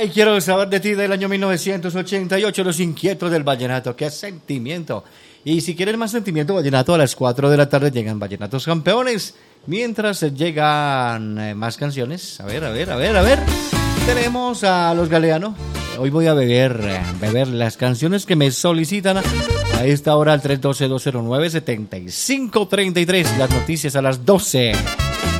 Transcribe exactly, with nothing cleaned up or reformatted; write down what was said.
Ay, quiero saber de ti del año mil novecientos ochenta y ocho, Los Inquietos del Vallenato. ¡Qué sentimiento! Y si quieren más sentimiento vallenato, a las cuatro de la tarde llegan Vallenatos Campeones. Mientras llegan eh, más canciones. A ver, a ver, a ver, a ver. Tenemos a Los Galeano. Hoy voy a beber, eh, beber las canciones que me solicitan a esta hora al tres uno dos, dos cero nueve, siete cinco tres tres. Las noticias a las doce.